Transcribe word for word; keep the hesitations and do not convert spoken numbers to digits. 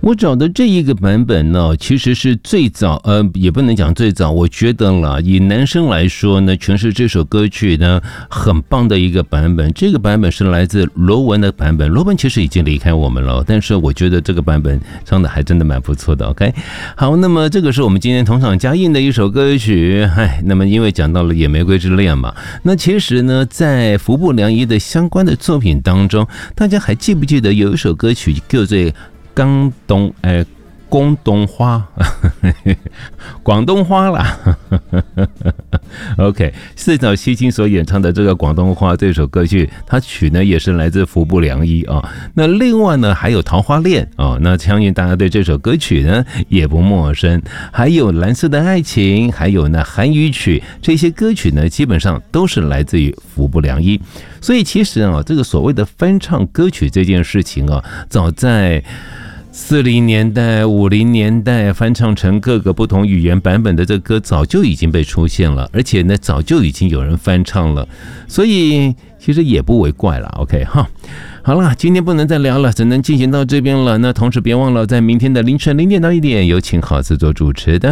我找的这一个版本呢，其实是最早，呃，也不能讲最早，我觉得啦，以男生来说呢，诠释这首歌曲呢，很棒的一个版本。这个版本是来自罗文的版本，罗文其实已经离开我们了，但是我觉得这个版本唱的还真的蛮不错的。OK， 好，那么这个是我们今天同场加映的一首歌曲。哎，那么因为讲到了《野玫瑰之恋》嘛，那其实呢，在服部良一的相关的作品当中，大家还记不记得有一首歌曲叫做广东呃广东话，广东话啦。OK， 四早西青所演唱的这个广东话这首歌曲，它曲呢也是来自服部良一啊。那另外呢还有《桃花恋》啊，那相信大家对这首歌曲呢也不陌生。还有《蓝色的爱情》，还有呢韩语曲，这些歌曲呢基本上都是来自于服部良一。所以其实啊，这个所谓的翻唱歌曲这件事情啊，早在四零年代、五零年代翻唱成各个不同语言版本的这歌早就已经被出现了，而且呢，早就已经有人翻唱了，所以其实也不为怪了。OK 哈，好了，今天不能再聊了，只能进行到这边了。那同时别忘了，在明天的凌晨零点到一点，有请郝子做主持的。